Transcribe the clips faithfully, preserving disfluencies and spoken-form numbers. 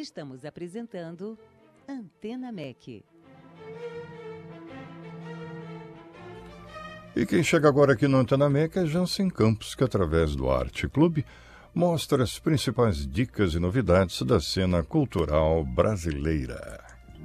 Estamos apresentando Antena M E C. E quem chega agora aqui no Antena M E C é Jansen Campos, que através do Arte Clube mostra as principais dicas e novidades da cena cultural brasileira.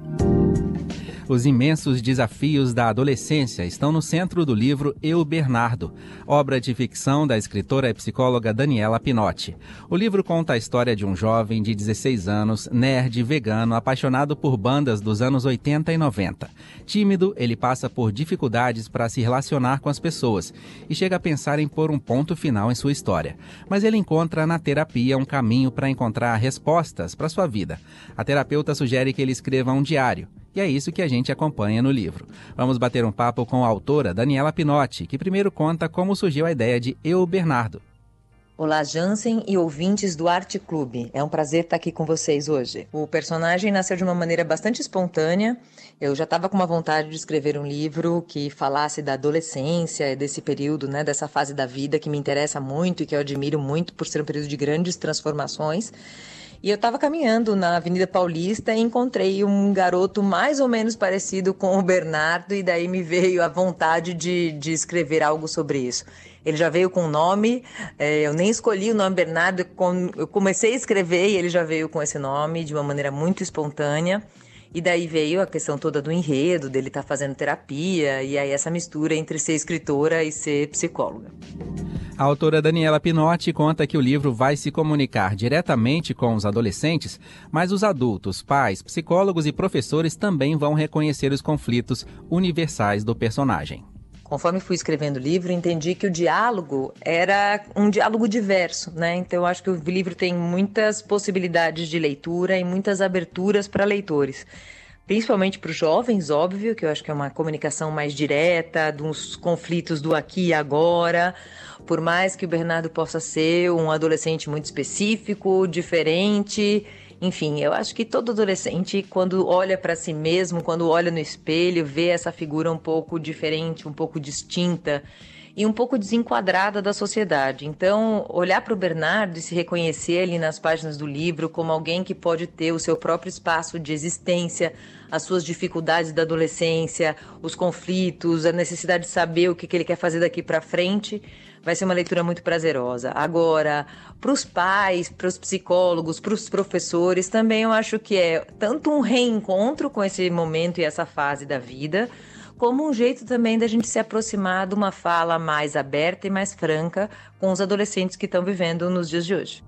Os imensos desafios da adolescência estão no centro do livro Eu, Bernardo, obra de ficção da escritora e psicóloga Daniela Pinotti. O livro conta a história de um jovem de dezesseis anos, nerd, vegano, apaixonado por bandas dos anos oitenta e noventa. Tímido, ele passa por dificuldades para se relacionar com as pessoas e chega a pensar em pôr um ponto final em sua história. Mas ele encontra na terapia um caminho para encontrar respostas para sua vida. A terapeuta sugere que ele escreva um diário. E é isso que a gente acompanha no livro. Vamos bater um papo com a autora Daniela Pinotti, que primeiro conta como surgiu a ideia de Eu, Bernardo. Olá, Jansen e ouvintes do Arte Clube. É um prazer estar aqui com vocês hoje. O personagem nasceu de uma maneira bastante espontânea. Eu já estava com uma vontade de escrever um livro que falasse da adolescência, desse período, né, dessa fase da vida que me interessa muito e que eu admiro muito por ser um período de grandes transformações. E eu estava caminhando na Avenida Paulista e encontrei um garoto mais ou menos parecido com o Bernardo, e daí me veio a vontade de, de escrever algo sobre isso. Ele já veio com o nome, é, eu nem escolhi o nome Bernardo, eu comecei a escrever e ele já veio com esse nome de uma maneira muito espontânea. E daí veio a questão toda do enredo, dele estar fazendo terapia, e aí essa mistura entre ser escritora e ser psicóloga. A autora Daniela Pinotti conta que o livro vai se comunicar diretamente com os adolescentes, mas os adultos, pais, psicólogos e professores também vão reconhecer os conflitos universais do personagem. Conforme fui escrevendo o livro, entendi que o diálogo era um diálogo diverso, né? Então eu acho que o livro tem muitas possibilidades de leitura e muitas aberturas para leitores. Principalmente para os jovens, óbvio, que eu acho que é uma comunicação mais direta, dos conflitos do aqui e agora. Por mais que o Bernardo possa ser um adolescente muito específico, diferente. Enfim, eu acho que todo adolescente, quando olha para si mesmo, quando olha no espelho, vê essa figura um pouco diferente, um pouco distinta e um pouco desenquadrada da sociedade. Então, olhar para o Bernardo e se reconhecer ali nas páginas do livro como alguém que pode ter o seu próprio espaço de existência, as suas dificuldades da adolescência, os conflitos, a necessidade de saber o que, que ele quer fazer daqui para frente, vai ser uma leitura muito prazerosa. Agora, para os pais, para os psicólogos, para os professores, também eu acho que é tanto um reencontro com esse momento e essa fase da vida, como um jeito também da gente se aproximar de uma fala mais aberta e mais franca com os adolescentes que estão vivendo nos dias de hoje.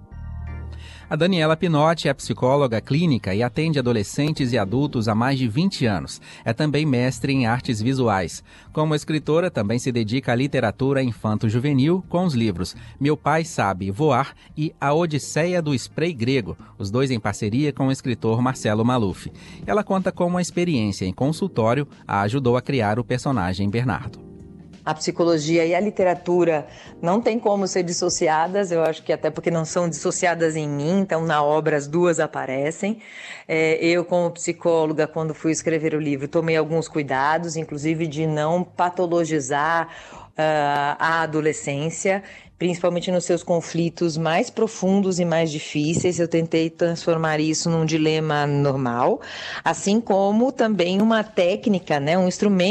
A Daniela Pinotti é psicóloga clínica e atende adolescentes e adultos há mais de vinte anos. É também mestre em artes visuais. Como escritora, também se dedica à literatura infanto-juvenil com os livros Meu Pai Sabe Voar e A Odisseia do Spray Grego, os dois em parceria com o escritor Marcelo Maluf. Ela conta como a experiência em consultório a ajudou a criar o personagem Bernardo. A psicologia e a literatura não tem como ser dissociadas, eu acho que até porque não são dissociadas em mim, então na obra as duas aparecem. É, eu, como psicóloga, quando fui escrever o livro, tomei alguns cuidados, inclusive de não patologizar uh, a adolescência, principalmente nos seus conflitos mais profundos e mais difíceis. Eu tentei transformar isso num dilema normal, assim como também uma técnica, né, um instrumento